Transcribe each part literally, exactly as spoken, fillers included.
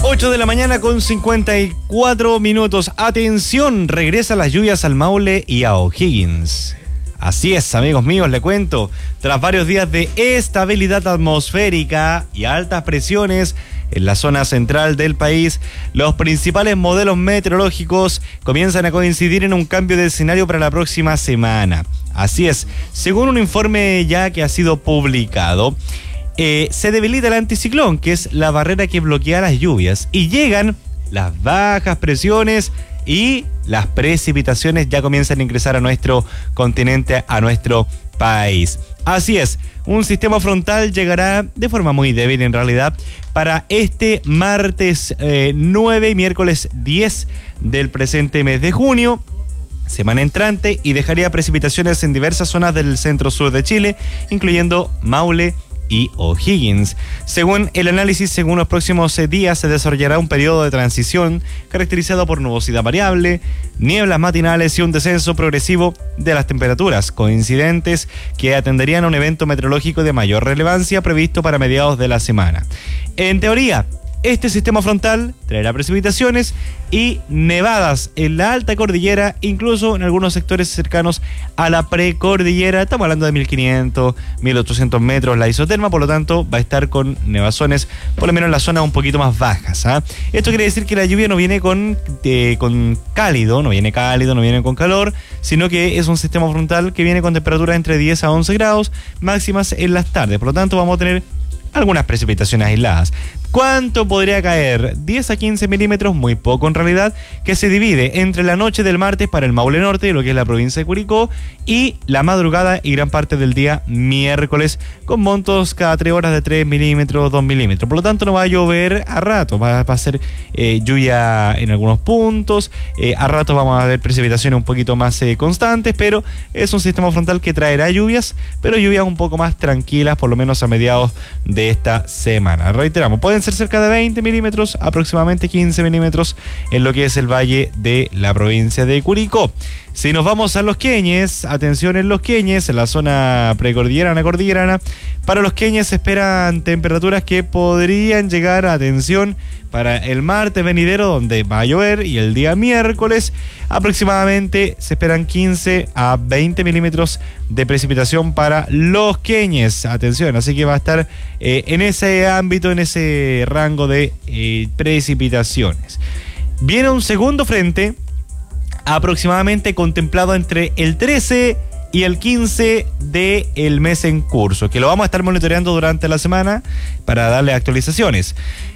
ocho de la mañana con cincuenta y cuatro minutos. Atención, regresan las lluvias al Maule y a O'Higgins. Así es, amigos míos, le cuento. Tras varios días de estabilidad atmosférica y altas presiones en la zona central del país, los principales modelos meteorológicos comienzan a coincidir en un cambio de escenario para la próxima semana. Así es, según un informe ya que ha sido publicado, eh, se debilita el anticiclón, que es la barrera que bloquea las lluvias, y llegan las bajas presiones y las precipitaciones ya comienzan a ingresar a nuestro continente, a nuestro país. Así es, un sistema frontal llegará de forma muy débil en realidad para este martes eh, nueve y miércoles diez del presente mes de junio, semana entrante, y dejaría precipitaciones en diversas zonas del centro-sur de Chile, incluyendo Maule y O'Higgins. Según el análisis, según los próximos días se desarrollará un periodo de transición caracterizado por nubosidad variable, nieblas matinales y un descenso progresivo de las temperaturas, coincidentes que atenderían a un evento meteorológico de mayor relevancia previsto para mediados de la semana. En teoría, este sistema frontal traerá precipitaciones y nevadas en la alta cordillera, incluso en algunos sectores cercanos a la precordillera. Estamos hablando de mil quinientos, mil ochocientos metros la isoterma, por lo tanto va a estar con nevazones, por lo menos en las zonas un poquito más bajas, ¿eh? Esto quiere decir que la lluvia no viene con, eh, con cálido, no viene cálido, no viene con calor, sino que es un sistema frontal que viene con temperaturas entre diez a once grados máximas en las tardes. Por lo tanto, vamos a tener algunas precipitaciones aisladas. ¿Cuánto podría caer? diez a quince milímetros, muy poco en realidad, que se divide entre la noche del martes para el Maule Norte, lo que es la provincia de Curicó, y la madrugada y gran parte del día miércoles, con montos cada tres horas de tres milímetros, dos milímetros. Por lo tanto, no va a llover a rato, va, va a ser eh, lluvia en algunos puntos, eh, a rato vamos a ver precipitaciones un poquito más eh, constantes, pero es un sistema frontal que traerá lluvias, pero lluvias un poco más tranquilas, por lo menos a mediados de esta semana. Reiteramos, pueden ser cerca de veinte milímetros, aproximadamente quince milímetros en lo que es el valle de la provincia de Curicó. Si nos vamos a Los Queñes, atención en Los Queñes, en la zona precordillerana, cordillerana, para Los Queñes se esperan temperaturas que podrían llegar, atención, para el martes venidero, donde va a llover, y el día miércoles aproximadamente se esperan quince a veinte milímetros de precipitación para Los Queñes. Atención, así que va a estar eh, en ese ámbito, en ese rango de eh, precipitaciones. Viene un segundo frente, aproximadamente contemplado entre el trece y el quince del mes en curso, que lo vamos a estar monitoreando durante la semana para darle actualizaciones.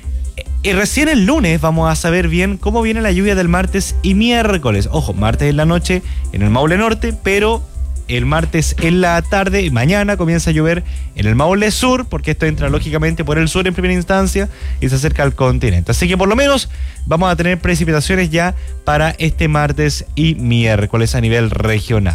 Y recién el lunes vamos a saber bien cómo viene la lluvia del martes y miércoles. Ojo, martes en la noche en el Maule Norte, pero el martes en la tarde y mañana comienza a llover en el Maule Sur, porque esto entra lógicamente por el sur en primera instancia y se acerca al continente. Así que por lo menos vamos a tener precipitaciones ya para este martes y miércoles a nivel regional.